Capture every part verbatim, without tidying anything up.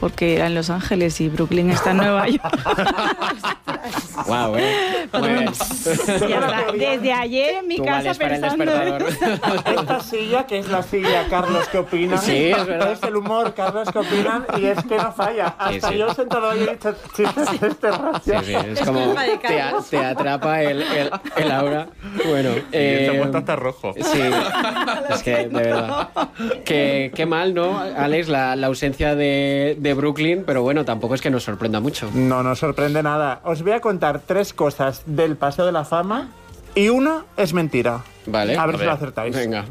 porque era en Los Ángeles y Brooklyn está en Nueva York. Wow, ¿eh? Pues, ya está. Desde ayer en mi Tú casa vales para el pensando... despertador. Esta silla, que es la silla Carlos que opina, Sí, es verdad. es el humor Carlos que opinan y es que no falla. Hasta Sí, sí. yo sentado ahí he dicho chistes de este Sí, rollo. sí, es como te, a- te atrapa el, el, el aura. Bueno, Eh, se ha eh, puesto hasta rojo. sí, es que de verdad. Qué, qué mal, ¿no, Alex? La, la ausencia de, de Brooklyn, pero bueno, tampoco es que nos sorprenda mucho. No nos sorprende nada. Os voy a contar tres cosas del Paseo de la Fama y una es mentira. Vale. A ver A si ver. lo acertáis. Venga.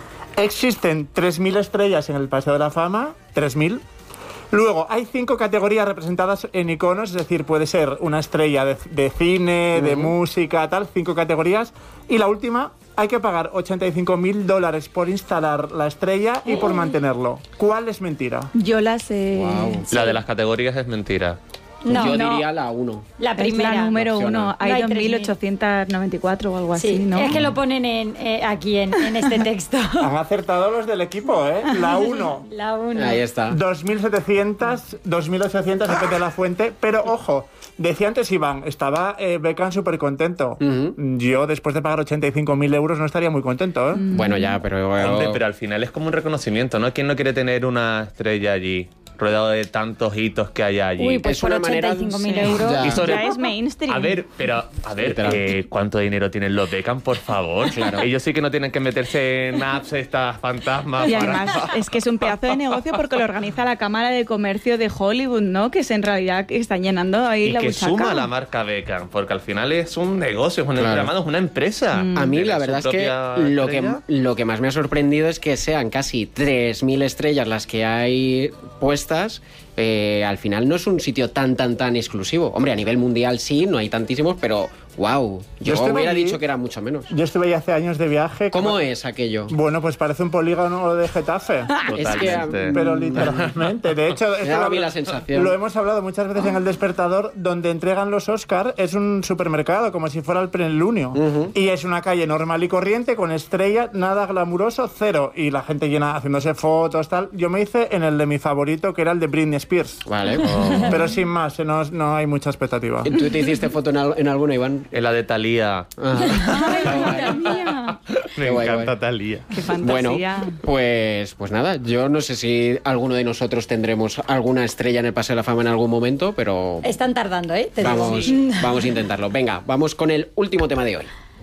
Existen tres mil estrellas en el Paseo de la Fama, tres mil. Luego, hay cinco categorías representadas en iconos, es decir, puede ser una estrella de, de cine, de música, tal, cinco categorías. Y la última, hay que pagar ochenta y cinco mil dólares por instalar la estrella y por mantenerlo. ¿Cuál es mentira? Yo la sé... Wow. La de las categorías es mentira. No, Yo no. diría la uno. La Es primera. la número opcional. uno. No Hay hay dos mil ochocientos noventa y cuatro o algo Sí, así, ¿no? es que lo ponen en, eh, aquí en, en este texto. Han acertado los del equipo, ¿eh? La uno. La uno. Ahí está. dos mil setecientos, dos mil ochocientos, depende de la fuente. Pero, ojo, decía antes Iván, estaba eh, Beckham súper contento. Ujú. Yo, después de pagar ochenta y cinco mil euros, no estaría muy contento, ¿eh? Bueno, ya, pero... Hombre, pero al final es como un reconocimiento, ¿no? ¿Quién no quiere tener una estrella allí, rodeado de tantos hitos que hay allí? Uy, pues Es por una manera- ochenta y cinco mil Sí. euros. Ya. Y sobre- Ya es mainstream. A ver, pero, a ver, Literal. eh, ¿cuánto dinero tienen los Beckham, por favor? Claro. Ellos sí que no tienen que meterse en apps estas fantasmas. Y para- además es que es un pedazo de negocio porque lo organiza la Cámara de Comercio de Hollywood, ¿no? Que es en realidad que están llenando ahí Y la que buchaca. suma la marca Beckham, porque al final es un negocio, es un Claro. llamado, es una empresa. A mí Tener la su verdad es que propia lo, que estrella. lo que más me ha sorprendido es que sean casi tres mil estrellas las que hay puestas. Eh, al final no es un sitio tan, tan, tan exclusivo. Hombre, a nivel mundial sí, no hay tantísimos, pero wow, yo, Yo estuve hubiera allí- dicho que era mucho menos. Yo estuve ahí hace años de viaje. ¿Cómo es aquello? Bueno, pues parece un polígono de Getafe. Es que, Totalmente. Pero literalmente. De hecho, Me esto daba a lo, mí la sensación. lo hemos hablado muchas veces en El Despertador, donde entregan los Oscar, es un supermercado, como si fuera el plenilunio. Y es una calle normal y corriente, con estrella, nada glamuroso, cero. Y la gente llena haciéndose fotos, tal. Yo me hice en el de mi favorito, que era el de Britney Spears. Vale. Pero sin más, eh, no, no hay mucha expectativa. ¿Tú te hiciste foto en, al- en alguna, Iván? En la de Thalía. Ah. ¡Ay, madre mía! Me Qué guay, encanta guay. Thalía. ¡Qué Bueno, fantasía! pues, pues nada, yo no sé si alguno de nosotros tendremos alguna estrella en el Paseo de la Fama en algún momento, pero Están tardando, ¿eh? Te digo. vamos, vamos a intentarlo. Venga, vamos con el último tema de hoy.